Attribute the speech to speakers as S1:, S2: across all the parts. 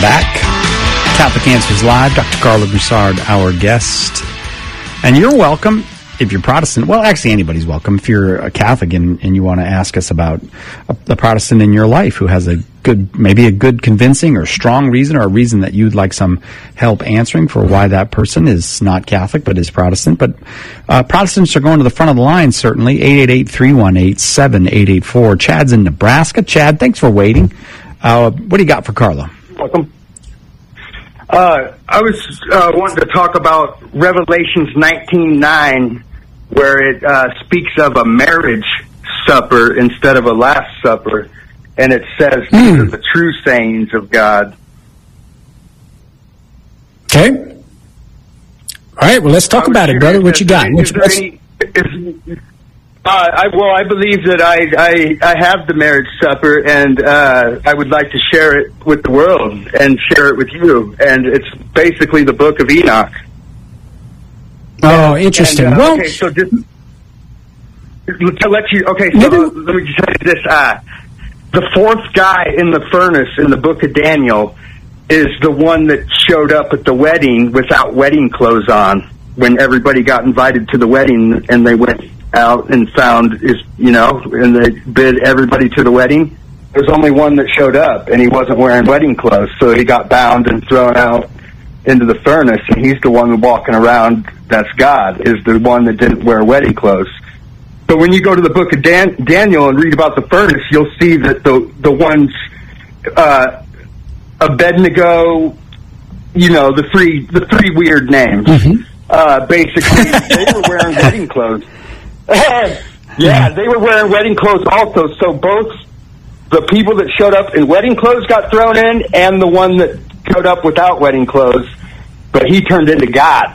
S1: back. Catholic Answers Live. Dr. Carla Broussard, our guest. And you're welcome, if you're Protestant. Well, actually, anybody's welcome. If you're a Catholic and you want to ask us about a Protestant in your life who has maybe a good convincing or strong reason, or a reason that you'd like some help answering for why that person is not Catholic but is Protestant. But Protestants are going to the front of the line, certainly. 888-318-7884. Chad's in Nebraska. Chad, thanks for waiting. What do you got for Carla?
S2: Welcome. I was wanting to talk about Revelations 19:9, where it speaks of a marriage supper instead of a Last Supper, and it says these are the true sayings of God.
S3: Okay. All right, well, let's talk about it, brother. What you got?
S2: I believe that I have the marriage supper, and I would like to share it with the world and share it with you. And it's basically the Book of Enoch.
S3: Oh, interesting. Well,
S2: okay, so just to let you. Okay, so let me just tell you this: the fourth guy in the furnace in the Book of Daniel is the one that showed up at the wedding without wedding clothes on when everybody got invited to the wedding, and they went out and found and they bid everybody to the wedding. There's only one that showed up, and he wasn't wearing wedding clothes, so he got bound and thrown out into the furnace, and he's the one walking around. That's God, is the one that didn't wear wedding clothes. But when you go to the Book of Daniel and read about the furnace, you'll see that the ones Abednego, the three weird names. Basically, they were wearing wedding clothes. Yeah, they were wearing wedding clothes also. So both the people that showed up in wedding clothes got thrown in, and the one that showed up without wedding clothes, but he turned into God.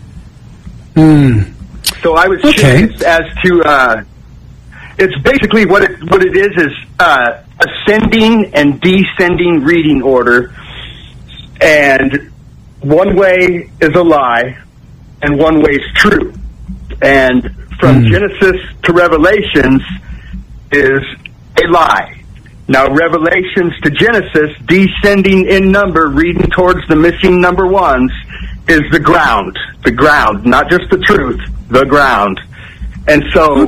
S2: So I was curious as to it's basically what it is ascending and descending reading order, and one way is a lie and one way is true. And from Genesis to Revelations is a lie. Now, Revelations to Genesis, descending in number, reading towards the missing number ones, is the ground, not just the truth, the ground. And so,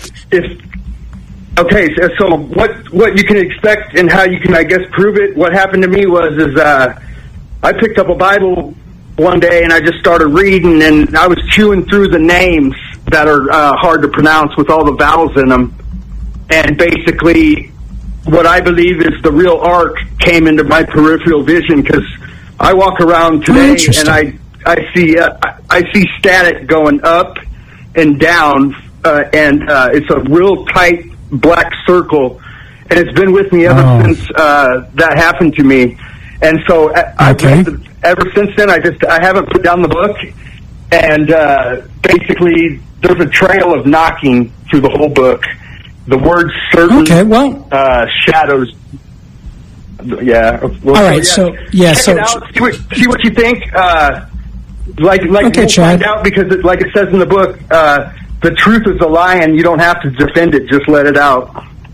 S2: so what you can expect and how you can, I guess, prove it. What happened to me was I picked up a Bible one day and I just started reading, and I was chewing through the names that are hard to pronounce with all the vowels in them, and basically what I believe is the real ark came into my peripheral vision, because I walk around today and I see static going up and down, and it's a real tight black circle, and it's been with me ever since that happened to me. And so ever since then, I haven't put down the book, and basically there's a trail of knocking through the whole book. The word certain, shadows. Yeah. Well,
S3: all right.
S2: Check it out. See what you think. We'll
S3: Chad.
S2: find out, because like it says in the book, the truth is a lie, and you don't have to defend it. Just let it out.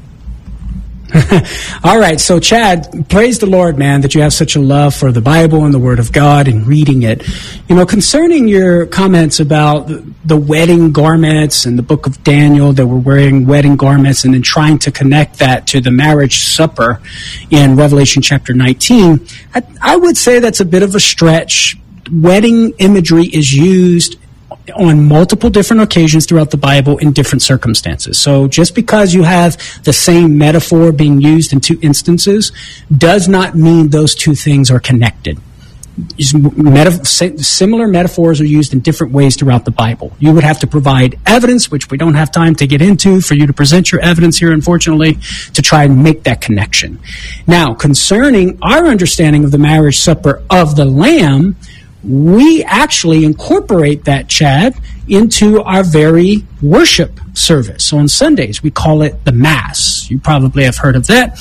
S3: All right, so Chad, praise the Lord, man, that you have such a love for the Bible and the Word of God and reading it. Concerning your comments about the wedding garments and the Book of Daniel, that were wearing wedding garments, and then trying to connect that to the marriage supper in Revelation chapter 19, I would say that's a bit of a stretch. Wedding imagery is used on multiple different occasions throughout the Bible in different circumstances. So just because you have the same metaphor being used in two instances does not mean those two things are connected. Similar metaphors are used in different ways throughout the Bible. You would have to provide evidence, which we don't have time to get into for you to present your evidence here, unfortunately, to try and make that connection. Now, concerning our understanding of the marriage supper of the Lamb, we actually incorporate that, Chad, into our very worship service. So on Sundays, we call it the Mass. You probably have heard of that.